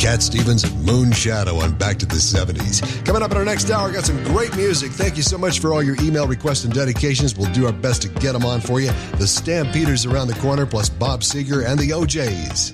Cat Stevens and Moon Shadow on Back to the 70s. Coming up in our next hour, got some great music. Thank you so much for all your email requests and dedications. We'll do our best to get them on for you. The Stampeders around the corner, plus Bob Seger and the OJs.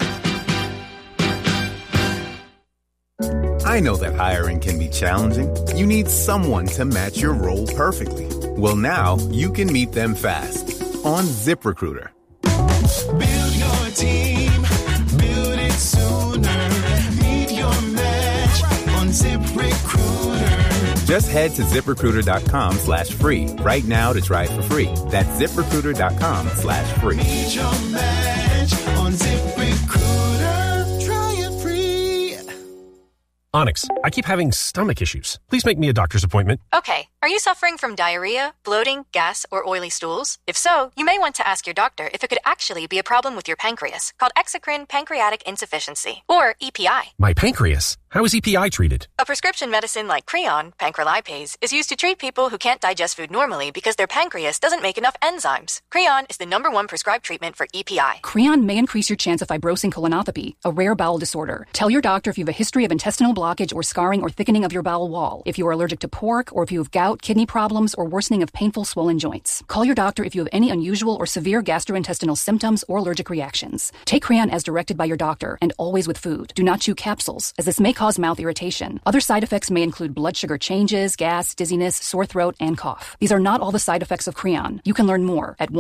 I know that hiring can be challenging. You need someone to match your role perfectly. Well, now you can meet them fast on ZipRecruiter. Build your team, build it sooner. Meet your match on ZipRecruiter. Just head to ZipRecruiter.com/free right now to try it for free. That's ZipRecruiter.com/free. Meet your match on ZipRecruiter. Try it free. Onyx, I keep having stomach issues. Please make me a doctor's appointment. Okay. Are you suffering from diarrhea, bloating, gas, or oily stools? If so, you may want to ask your doctor if it could actually be a problem with your pancreas, called exocrine pancreatic insufficiency, or EPI. My pancreas? How is EPI treated? A prescription medicine like Creon, pancrelipase, is used to treat people who can't digest food normally because their pancreas doesn't make enough enzymes. Creon is the #1 prescribed treatment for EPI. Creon may increase your chance of fibrosing colonopathy, a rare bowel disorder. Tell your doctor if you have a history of intestinal blockage or scarring or thickening of your bowel wall, if you are allergic to pork, or if you have gout, kidney problems, or worsening of painful swollen joints. Call your doctor if you have any unusual or severe gastrointestinal symptoms or allergic reactions. Take Creon as directed by your doctor and always with food. Do not chew capsules, as this may cause mouth irritation. Other side effects may include blood sugar changes, gas, dizziness, sore throat, and cough. These are not all the side effects of Creon. You can learn more at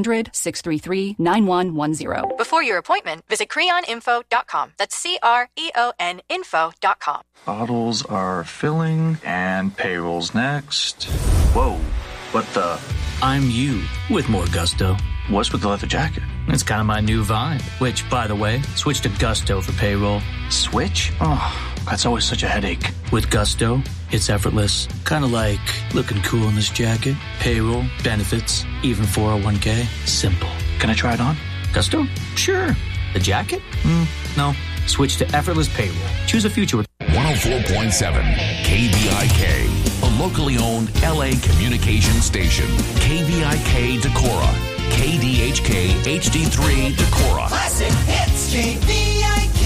1-800-633-9110. Before your appointment, visit creoninfo.com. That's CREON info.com. Bottles are filling, and payroll's next. Whoa, what the? I'm you with more gusto. What's with the leather jacket? It's kind of my new vibe. Which, by the way, switch to Gusto for payroll. Switch? Oh, that's always such a headache. With Gusto, it's effortless. Kind of like looking cool in this jacket. Payroll, benefits, even 401k. Simple. Can I try it on? Gusto? Sure. The jacket? No. Switch to effortless payroll. Choose a future with 104.7 KVIK, a locally owned LA communication station. KVIK Decorah, KDHK HD3 Decorah. Classic hits, KVIK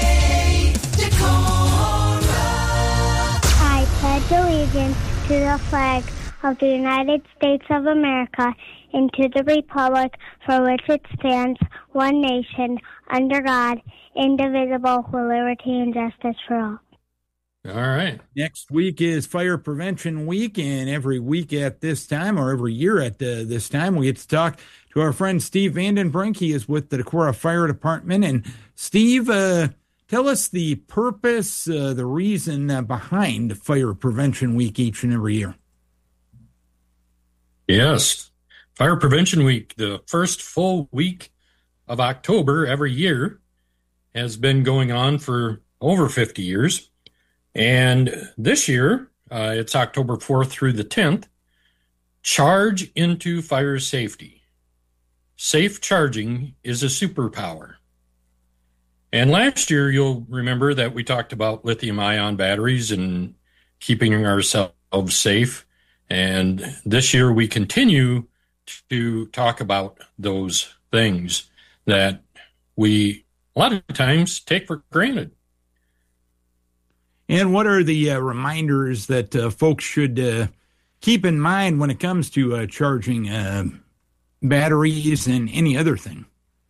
Decorah. I pledge allegiance to the flag of the United States of America and to the republic for which it stands, one nation, under God, indivisible, with liberty and justice for all. All right. Next week is Fire Prevention Week, and every week at this time, or every year at this time, we get to talk to our friend Steve Vandenbrink. He is with the Decorah Fire Department. And Steve, tell us the purpose, the reason behind Fire Prevention Week each and every year. Yes. Fire Prevention Week, the first full week of October every year, has been going on for over 50 years. And this year, it's October 4th through the 10th, Charge into Fire Safety. Safe charging is a superpower. And last year, you'll remember that we talked about lithium-ion batteries and keeping ourselves safe. And this year, we continue to talk about those things that we, a lot of times, take for granted. And what are the reminders that folks should keep in mind when it comes to charging batteries and any other thing?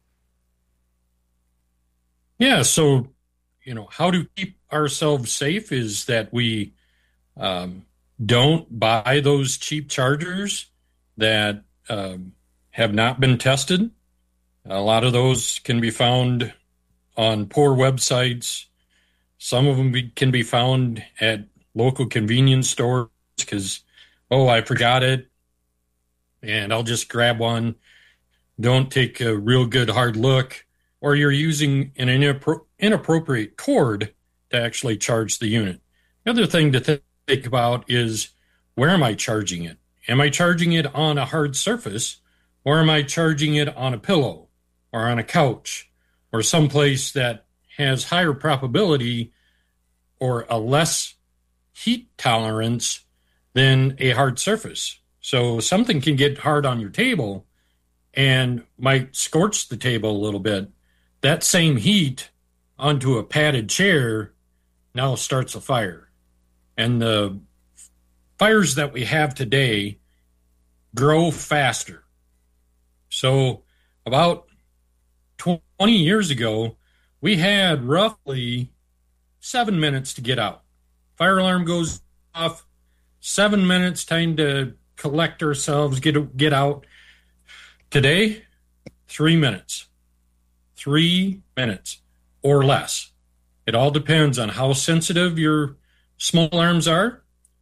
Yeah, so, how to keep ourselves safe is that we don't buy those cheap chargers that have not been tested. A lot of those can be found on poor websites. Some of them can be found at local convenience stores because, I forgot it, and I'll just grab one. Don't take a real good hard look, or you're using an inappropriate cord to actually charge the unit. The other thing to think about is, where am I charging it? Am I charging it on a hard surface, or am I charging it on a pillow or on a couch or someplace that has higher probability or a less heat tolerance than a hard surface? So something can get hard on your table and might scorch the table a little bit. That same heat onto a padded chair now starts a fire. And the fires that we have today grow faster. So about 20 years ago, we had roughly 7 minutes to get out. Fire alarm goes off, 7 minutes, time to collect ourselves, get out. Today, 3 minutes. 3 minutes or less. It all depends on how sensitive your smoke alarms are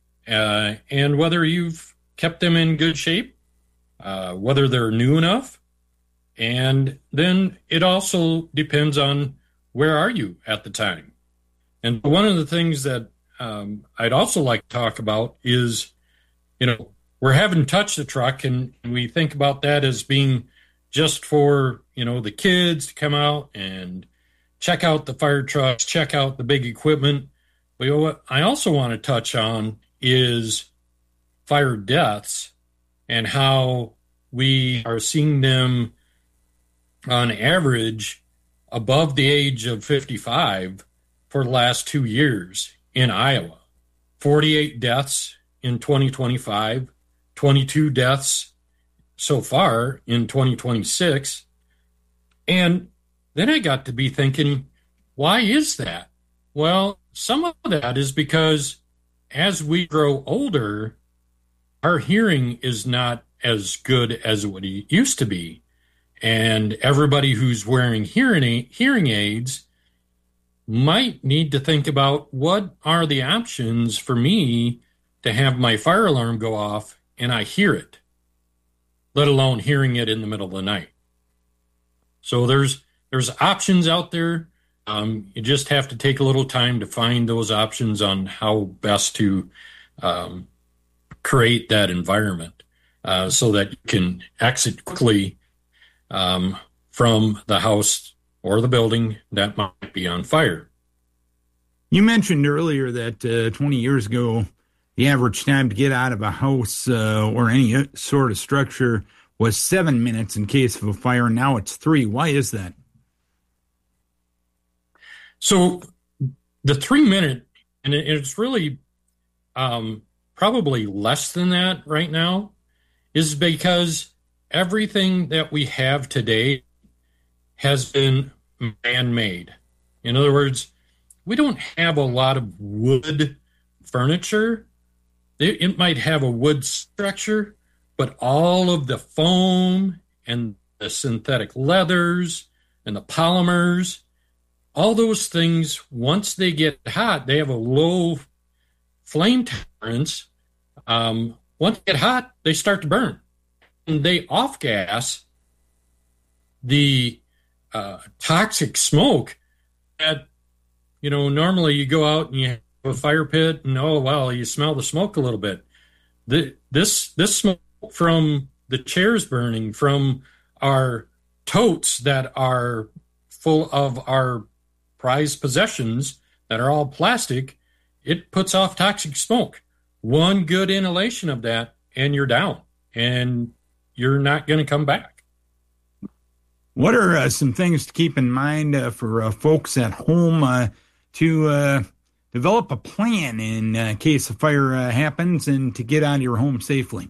and whether you've kept them in good shape, whether they're new enough. And then it also depends on where are you at the time. And one of the things that I'd also like to talk about is, we're having Touch the Truck, and we think about that as being just for, the kids to come out and check out the fire trucks, check out the big equipment. But what I also want to touch on is fire deaths and how we are seeing them on average above the age of 55 for the last 2 years in Iowa. 48 deaths in 2025, 22 deaths so far in 2026. And then I got to be thinking, why is that? Well, some of that is because as we grow older, our hearing is not as good as what it used to be. And everybody who's wearing hearing aids might need to think about, what are the options for me to have my fire alarm go off and I hear it, let alone hearing it in the middle of the night. So there's options out there. You just have to take a little time to find those options on how best to create that environment so that you can exit quickly from the house or the building that might be on fire. You mentioned earlier that 20 years ago, the average time to get out of a house or any sort of structure was 7 minutes in case of a fire. Now it's 3. Why is that? So the 3 minute, and it's really probably less than that right now, is because everything that we have today has been man-made. In other words, we don't have a lot of wood furniture. It might have a wood structure, but all of the foam and the synthetic leathers and the polymers, all those things, once they get hot, they have a low flame tolerance. Once they get hot, they start to burn. And they off-gas the toxic smoke that, normally you go out and you have a fire pit and, you smell the smoke a little bit. This smoke from the chairs burning, from our totes that are full of our prized possessions that are all plastic, it puts off toxic smoke. One good inhalation of that and you're down and you're not going to come back. What are some things to keep in mind for folks at home to develop a plan in case a fire happens and to get out of your home safely?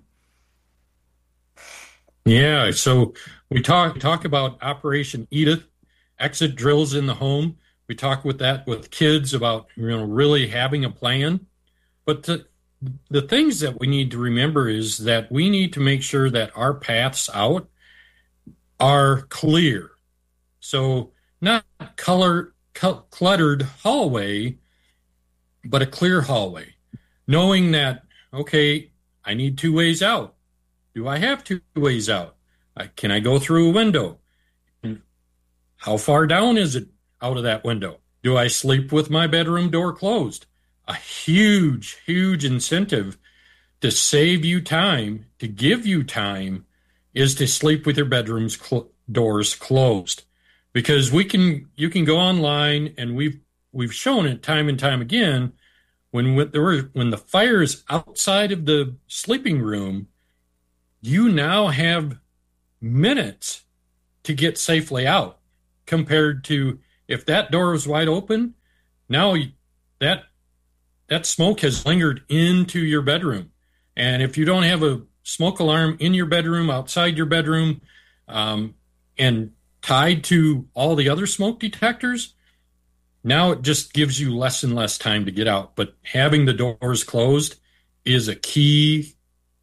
Yeah, so we talk about Operation Edith, exit drills in the home. We talk with kids about really having a plan. But the things that we need to remember is that we need to make sure that our paths out are clear. So not cluttered hallway, but a clear hallway. Knowing that, okay, I need 2 ways out. Do I have 2 ways out? Can I go through a window? And how far down is it out of that window? Do I sleep with my bedroom door closed? A huge, huge incentive to save you time, to give you time, is to sleep with your bedroom's doors closed. Because you can go online, and we've shown it time and time again, when the fire is outside of the sleeping room, you now have minutes to get safely out, compared to if that door was wide open, now that smoke has lingered into your bedroom. And if you don't have a smoke alarm in your bedroom, outside your bedroom, and tied to all the other smoke detectors, now it just gives you less and less time to get out. But having the doors closed is a key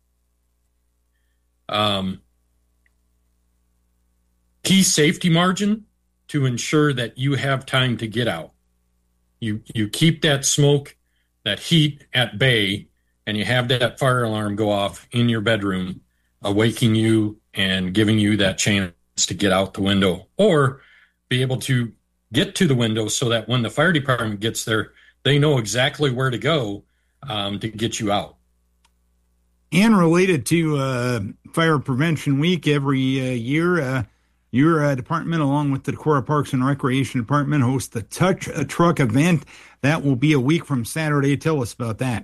safety margin to ensure that you have time to get out. You keep that smoke, that heat at bay, and you have that fire alarm go off in your bedroom, awaking you and giving you that chance to get out the window, or be able to get to the window so that when the fire department gets there, they know exactly where to go to get you out. And related to Fire Prevention Week every year, your department, along with the Decorah Parks and Recreation Department, hosts the Touch a Truck event. That will be a week from Saturday. Tell us about that.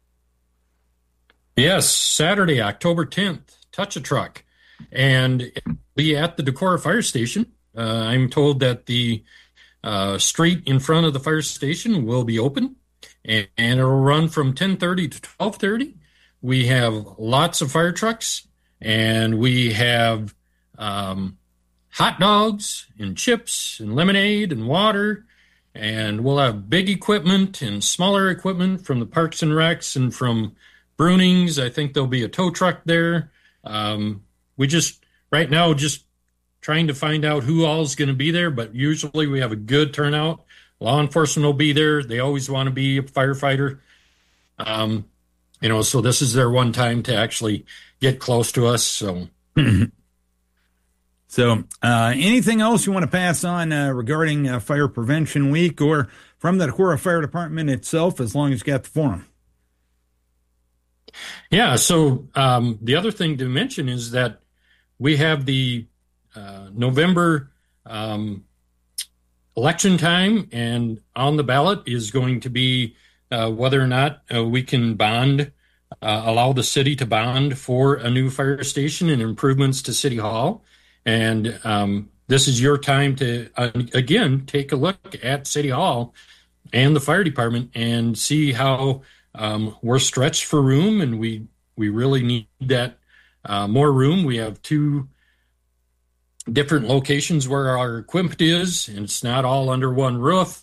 Yes, Saturday, October 10th, Touch a Truck. And it'll be at the Decorah Fire Station. I'm told that the street in front of the fire station will be open, and it'll run from 10:30 to 12:30. We have lots of fire trucks, and we have hot dogs and chips and lemonade and water, and we'll have big equipment and smaller equipment from the Parks and Recs and from Brunings. I think there'll be a tow truck there. We just, right now, just trying to find out who all is going to be there, but usually we have a good turnout. Law enforcement will be there. They always want to be a firefighter. So this is their one time to actually get close to us. So, anything else you want to pass on regarding Fire Prevention Week or from the Decorah Fire Department itself, as long as you got the forum? Yeah, so the other thing to mention is that we have the November election time, and on the ballot is going to be whether or not we can allow the city to bond for a new fire station and improvements to City Hall. And this is your time to, again, take a look at City Hall and the fire department and see how we're stretched for room, and we really need that more room. We have 2 different locations where our equipment is, and it's not all under one roof.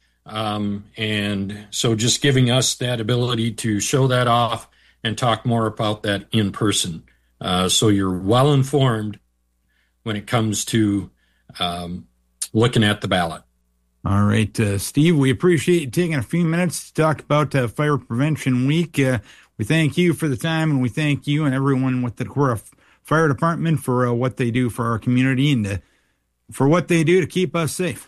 And so just giving us that ability to show that off and talk more about that in person. So you're well informed when it comes to looking at the ballot. All right, Steve, we appreciate you taking a few minutes to talk about Fire Prevention Week. We thank you for the time, and we thank you and everyone with the Decorah Fire Department for what they do for our community and for what they do to keep us safe.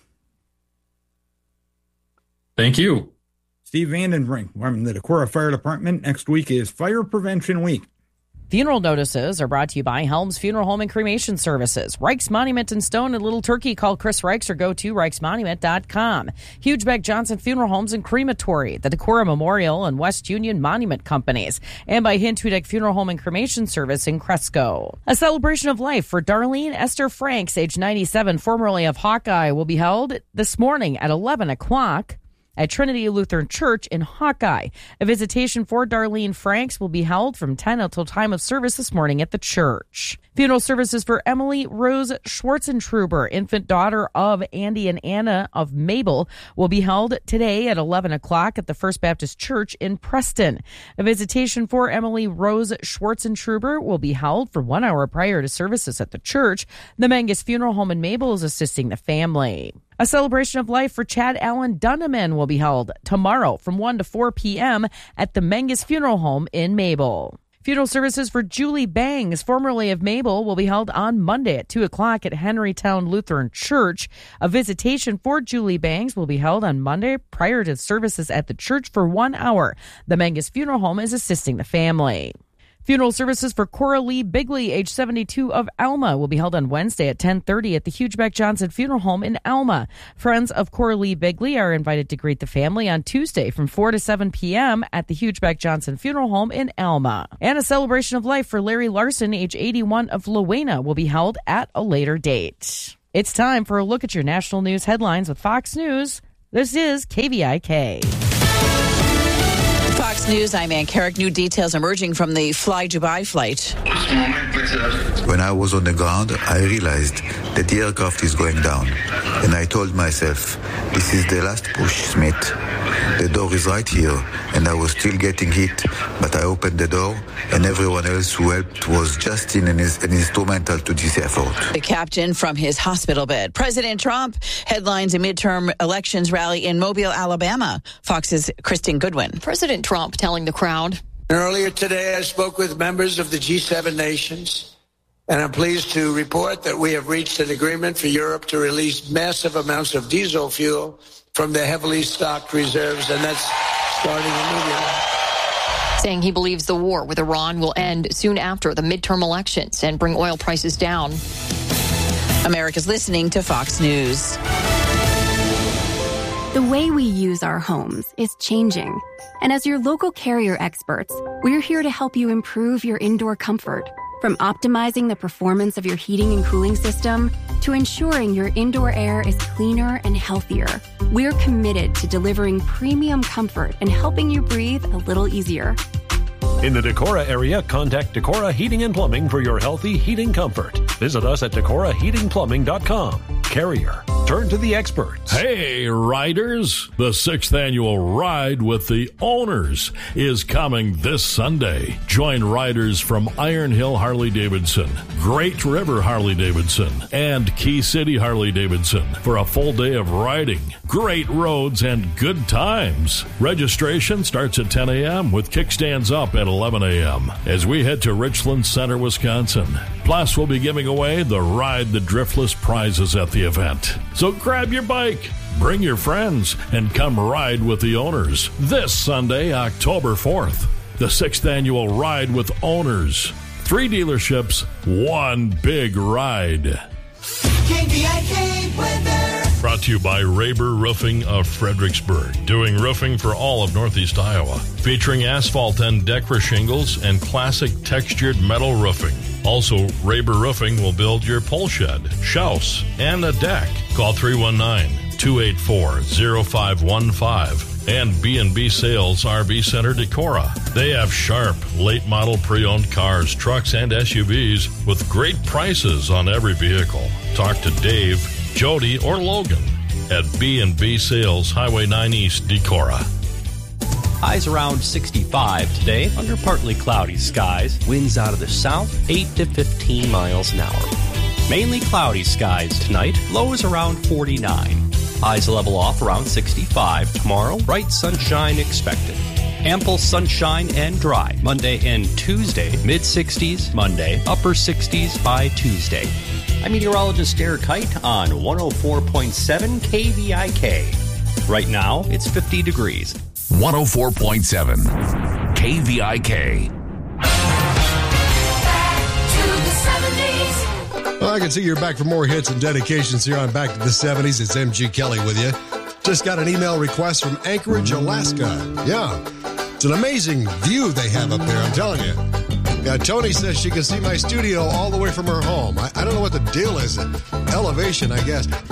Thank you. Steve Vandenbrink from the Decorah Fire Department. Next week is Fire Prevention Week. Funeral notices are brought to you by Helms Funeral Home and Cremation Services. Reichs Monument in Stone and Little Turkey. Call Chris Reichs or go to reichsmonument.com. Hugebeck Johnson Funeral Homes and Crematory. The Decorah Memorial and West Union Monument Companies. And by Hint Hudeck Funeral Home and Cremation Service in Cresco. A celebration of life for Darlene Esther Franks, age 97, formerly of Hawkeye, will be held this morning at 11 o'clock. At Trinity Lutheran Church in Hawkeye. A visitation for Darlene Franks will be held from 10 until time of service this morning at the church. Funeral services for Emily Rose Schwarzentruber, infant daughter of Andy and Anna of Mabel, will be held today at 11 o'clock at the First Baptist Church in Preston. A visitation for Emily Rose Schwarzentruber will be held for 1 hour prior to services at the church. The Mangus Funeral Home in Mabel is assisting the family. A celebration of life for Chad Allen Dunneman will be held tomorrow from 1 to 4 p.m. at the Mangus Funeral Home in Mabel. Funeral services for Julie Bangs, formerly of Mabel, will be held on Monday at 2 o'clock at Henrytown Lutheran Church. A visitation for Julie Bangs will be held on Monday prior to services at the church for 1 hour. The Mangus Funeral Home is assisting the family. Funeral services for Cora Lee Bigley, age 72, of Alma, will be held on Wednesday at 10:30 at the Hugebeck Johnson Funeral Home in Alma. Friends of Cora Lee Bigley are invited to greet the family on Tuesday from 4 to 7 p.m. at the Hugebeck Johnson Funeral Home in Alma. And a celebration of life for Larry Larson, age 81, of Lowena, will be held at a later date. It's time for a look at your national news headlines with Fox News. This is KVIK. Fox News, I'm Ann Carrick. New details emerging from the Fly Dubai flight. When I was on the ground, I realized that the aircraft is going down. And I told myself, this is the last push, Smith. The door is right here, and I was still getting hit, but I opened the door, and everyone else who helped was just an instrumental to this effort. The captain from his hospital bed. President Trump headlines a midterm elections rally in Mobile, Alabama. Fox's Kristen Goodwin. President Trump telling the crowd. Earlier today, I spoke with members of the G7 nations, and I'm pleased to report that we have reached an agreement for Europe to release massive amounts of diesel fuel from the heavily stocked reserves, and that's starting immediately. Saying he believes the war with Iran will end soon after the midterm elections and bring oil prices down. America's listening to Fox News. The way we use our homes is changing. And as your local Carrier experts, we're here to help you improve your indoor comfort. From optimizing the performance of your heating and cooling system to ensuring your indoor air is cleaner and healthier, we're committed to delivering premium comfort and helping you breathe a little easier. In the Decorah area, contact Decorah Heating and Plumbing for your healthy heating comfort. Visit us at DecorahHeatingPlumbing.com. Carrier. Turn to the experts. Hey, riders! The 6th annual Ride with the Owners is coming this Sunday. Join riders from Iron Hill Harley-Davidson, Great River Harley-Davidson, and Key City Harley-Davidson for a full day of riding, great roads, and good times. Registration starts at 10 a.m. with kickstands up at 11 a.m. as we head to Richland Center, Wisconsin. Plus, we'll be giving away the Ride the Driftless prizes at the event. So grab your bike, bring your friends, and come ride with the Owners this Sunday, October 4th. The 6th annual Ride with Owners. 3 dealerships, 1 big ride. KVIK weather. Brought to you by Raber Roofing of Fredericksburg, doing roofing for all of Northeast Iowa, featuring asphalt and Decra shingles and classic textured metal roofing. Also, Raber Roofing will build your pole shed, house, and a deck. Call 319-284-0515. And B&B Sales RV Center Decorah. They have sharp, late model pre-owned cars, trucks, and SUVs with great prices on every vehicle. Talk to Dave, Jody, or Logan at B&B Sales, Highway 9 East, Decorah. Highs around 65 today, under partly cloudy skies. Winds out of the south, 8 to 15 miles an hour. Mainly cloudy skies tonight, lows around 49. Highs level off around 65 tomorrow, bright sunshine expected. Ample sunshine and dry Monday and Tuesday, mid-60s Monday, upper 60s by Tuesday. I'm meteorologist Derek Height on 104.7 KVIK. Right now, it's 50 degrees. 104.7 KVIK. Well, I can see you're back for more hits and dedications here on Back to the 70s. It's MG Kelly with you. Just got an email request from Anchorage, Alaska. Yeah, it's an amazing view they have up there, I'm telling you. Yeah, Tony says she can see my studio all the way from her home. I don't know what the deal is. Elevation, I guess.